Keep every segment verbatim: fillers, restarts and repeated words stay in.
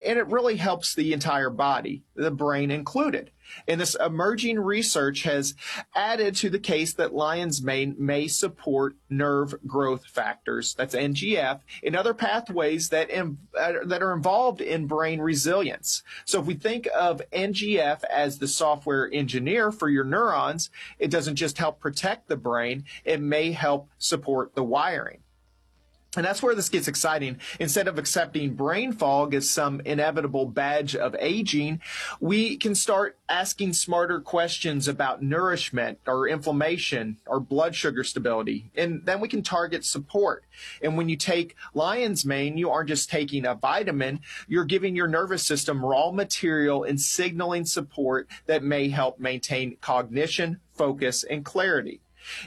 and it really helps the entire body, the brain included. And this emerging research has added to the case that lion's mane may support nerve growth factors, that's N G F, and other pathways that, in, uh, that are involved in brain resilience. So if we think of N G F as the software engineer for your neurons, it doesn't just help protect the brain, it may help support the wiring. And that's where this gets exciting. Instead of accepting brain fog as some inevitable badge of aging, we can start asking smarter questions about nourishment or inflammation or blood sugar stability. And then we can target support. And when you take lion's mane, you aren't just taking a vitamin, you're giving your nervous system raw material and signaling support that may help maintain cognition, focus, and clarity.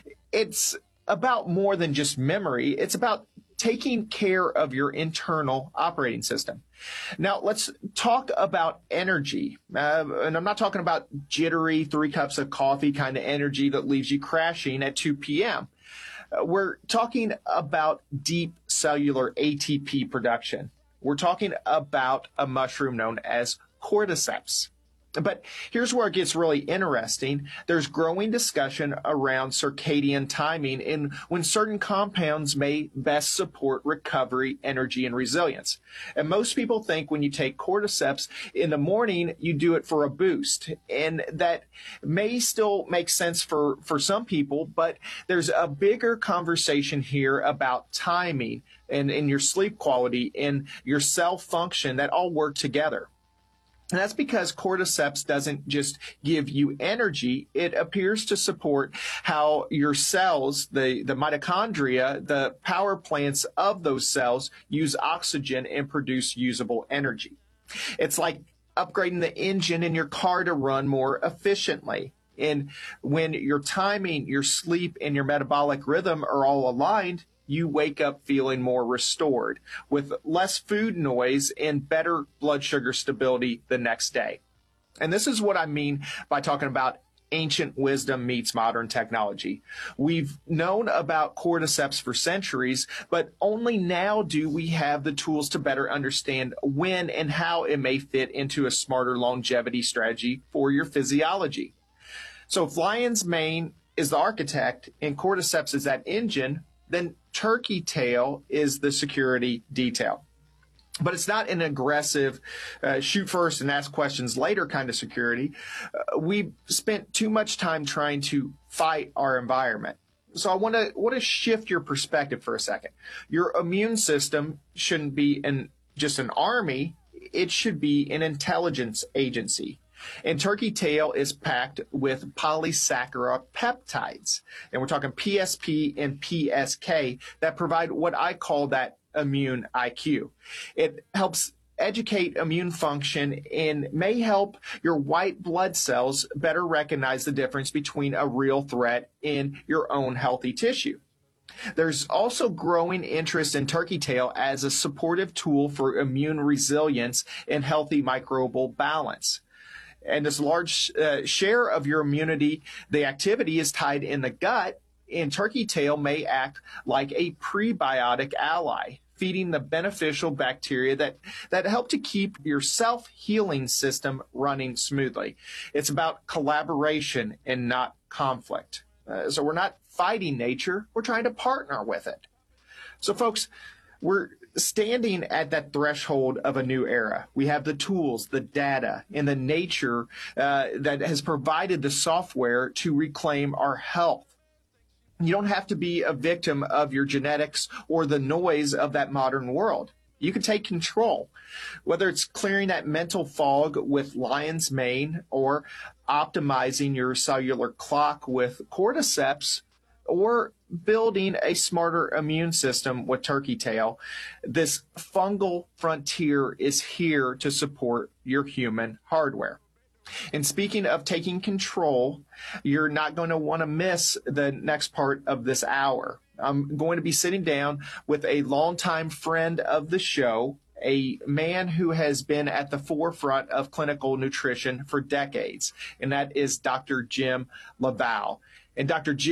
It's about more than just memory. It's about taking care of your internal operating system. Now, let's talk about energy. Uh, and I'm not talking about jittery three cups of coffee kind of energy that leaves you crashing at two p m Uh, we're talking about deep cellular A T P production. We're talking about a mushroom known as cordyceps. But here's where it gets really interesting. There's growing discussion around circadian timing and when certain compounds may best support recovery, energy, and resilience. And most people think when you take cordyceps in the morning, you do it for a boost. And that may still make sense for, for some people, but there's a bigger conversation here about timing and, and your sleep quality and your cell function that all work together. And that's because cordyceps doesn't just give you energy, it appears to support how your cells, the, the mitochondria, the power plants of those cells use oxygen and produce usable energy. It's like upgrading the engine in your car to run more efficiently. And when your timing, your sleep, and your metabolic rhythm are all aligned, you wake up feeling more restored with less food noise and better blood sugar stability the next day. And this is what I mean by talking about ancient wisdom meets modern technology. We've known about cordyceps for centuries, but only now do we have the tools to better understand when and how it may fit into a smarter longevity strategy for your physiology. So if lion's mane is the architect and cordyceps is that engine, then turkey tail is the security detail. But it's not an aggressive uh, shoot first and ask questions later kind of security. Uh, we spent too much time trying to fight our environment. So I want to want to shift your perspective for a second. Your immune system shouldn't be an, just an army. It should be an intelligence agency. And turkey tail is packed with polysaccharide peptides. And we're talking P S P and P S K that provide what I call that immune I Q. It helps educate immune function and may help your white blood cells better recognize the difference between a real threat in your own healthy tissue. There's also growing interest in turkey tail as a supportive tool for immune resilience and healthy microbial balance. And this large uh, share of your immunity, the activity is tied in the gut, and turkey tail may act like a prebiotic ally, feeding the beneficial bacteria that, that help to keep your self-healing system running smoothly. It's about collaboration and not conflict. Uh, so we're not fighting nature, we're trying to partner with it. So folks, we're standing at that threshold of a new era. We have the tools, the data, and the nature uh, that has provided the software to reclaim our health. You don't have to be a victim of your genetics or the noise of that modern world. You can take control, whether it's clearing that mental fog with lion's mane or optimizing your cellular clock with cordyceps, or building a smarter immune system with turkey tail. This fungal frontier is here to support your human hardware. And speaking of taking control, you're not going to want to miss the next part of this hour. I'm going to be sitting down with a longtime friend of the show, a man who has been at the forefront of clinical nutrition for decades, and that is Doctor Jim LaValle. And Doctor Jim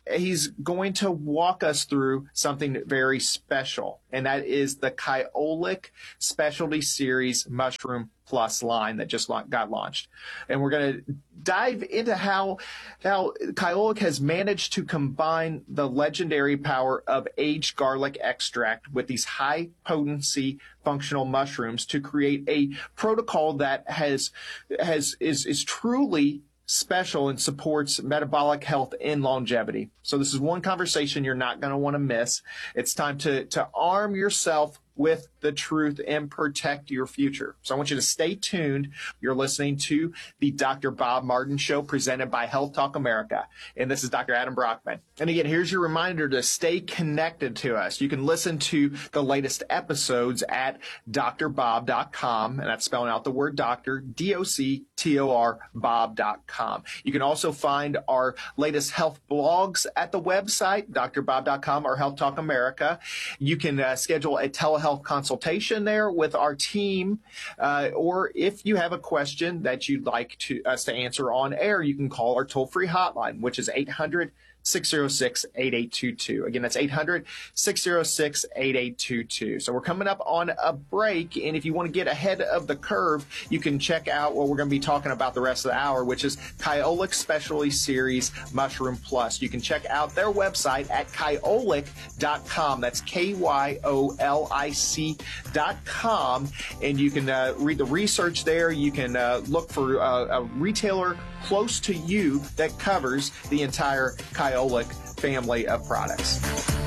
he's going to walk us through something very special, and that is the Kyolic Specialty Series Mushroom Plus line that just got launched. And we're going to dive into how how Kyolic has managed to combine the legendary power of aged garlic extract with these high potency functional mushrooms to create a protocol that has has is is truly special and supports metabolic health and longevity. So this is one conversation you're not going to want to miss. It's time to to arm yourself with the truth and protect your future. So I want you to stay tuned. You're listening to the Doctor Bob Martin Show presented by Health Talk America. And this is Doctor Adam Brockman. And again, here's your reminder to stay connected to us. You can listen to the latest episodes at D R bob dot com, and that's spelling out the word doctor, D O C T O R, bob dot com. You can also find our latest health blogs at the website, D R bob dot com or Health Talk America. You can uh, schedule a telehealth consultation there with our team, uh, or if you have a question that you'd like to us to answer on air, you can call our toll-free hotline, which is eight hundred, six oh six, eight eight two two. Again, that's eight hundred, six oh six, eight eight two two. So we're coming up on a break, and if you want to get ahead of the curve, you can check out what we're going to be talking about the rest of the hour, which is Kyolic Specialty Series Mushroom Plus. You can check out their website at kyolic dot com. That's K Y O L I C dot com, and you can uh, read the research there. You can uh, look for uh, a retailer close to you that covers the entire Kyolic family of products.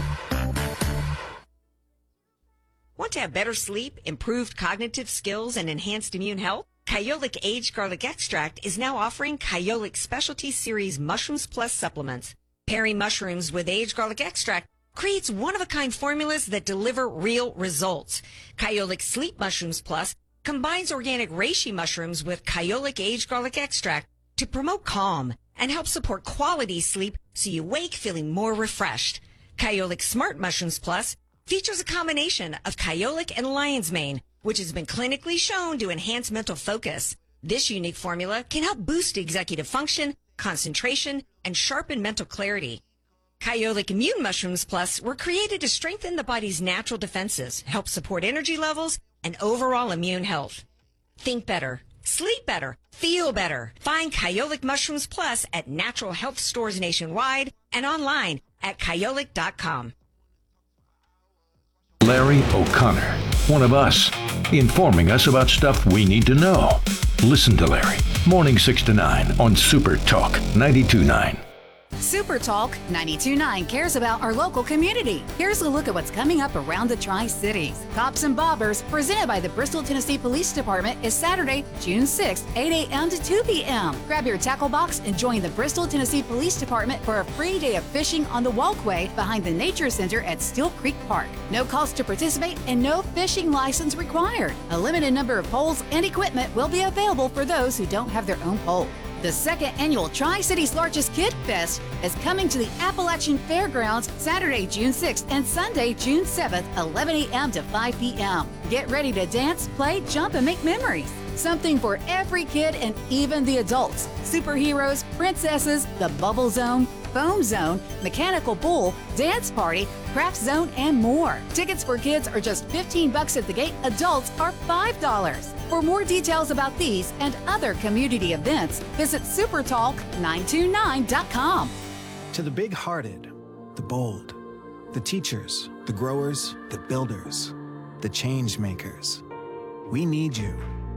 Want to have better sleep, improved cognitive skills, and enhanced immune health? Kyolic Aged Garlic Extract is now offering Kyolic Specialty Series Mushrooms Plus supplements. Pairing mushrooms with aged garlic extract creates one-of-a-kind formulas that deliver real results. Kyolic Sleep Mushrooms Plus combines organic reishi mushrooms with Kyolic Aged Garlic Extract to promote calm and help support quality sleep so you wake feeling more refreshed. Kyolic Smart Mushrooms Plus features a combination of Kyolic and lion's mane, which has been clinically shown to enhance mental focus. This unique formula can help boost executive function, concentration, and sharpen mental clarity. Kyolic Immune Mushrooms Plus were created to strengthen the body's natural defenses, help support energy levels, and overall immune health. Think better. Sleep better. Feel better. Find Kyolic Mushrooms Plus at natural health stores nationwide and online at kyolic dot com. Larry O'Connor, one of us, informing us about stuff we need to know. Listen to Larry, morning six to nine on Super Talk ninety-two point nine. Super Talk ninety-two point nine cares about our local community. Here's a look at what's coming up around the Tri-Cities. Cops and Bobbers, presented by the Bristol, Tennessee Police Department, is Saturday, June sixth, eight a.m. to two p.m. Grab your tackle box and join the Bristol, Tennessee Police Department for a free day of fishing on the walkway behind the Nature Center at Steel Creek Park. No cost to participate and no fishing license required. A limited number of poles and equipment will be available for those who don't have their own pole. The second annual Tri-Cities Largest Kid Fest is coming to the Appalachian Fairgrounds Saturday, June sixth and Sunday, June seventh, eleven a.m. to five p.m. Get ready to dance, play, jump, and make memories. Something for every kid and even the adults. Superheroes, princesses, the Bubble Zone, Foam Zone, Mechanical Bull, Dance Party, Craft Zone, and more. Tickets for kids are just fifteen bucks at the gate. Adults are five dollars. For more details about these and other community events, visit super talk nine two nine dot com. To the big-hearted, the bold, the teachers, the growers, the builders, the change makers, we need you.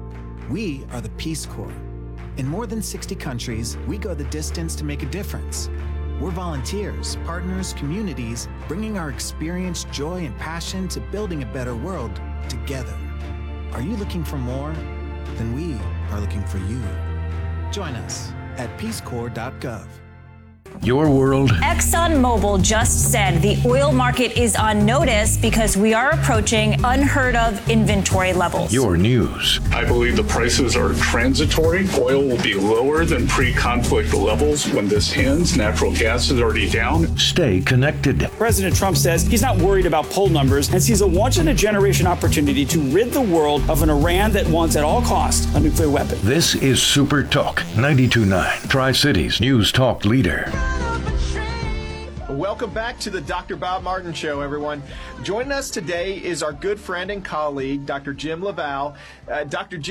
We are the Peace Corps. In more than sixty countries, we go the distance to make a difference. We're volunteers, partners, communities, bringing our experience, joy, and passion to building a better world together. Are you looking for more? Then we are looking for you. Join us at peace corps dot gov. Your world. ExxonMobil just said the oil market is on notice because we are approaching unheard of inventory levels. Your news. I believe the prices are transitory. Oil will be lower than pre-conflict levels when this ends. Natural gas is already down. Stay connected. President Trump says he's not worried about poll numbers and sees a once-in-a-generation opportunity to rid the world of an Iran that wants at all costs a nuclear weapon. This is Super Talk ninety-two point nine, Tri-Cities News Talk leader. Welcome back to the Doctor Bob Martin Show, everyone. Joining us today is our good friend and colleague, Doctor Jim LaValle. Uh, Doctor Jim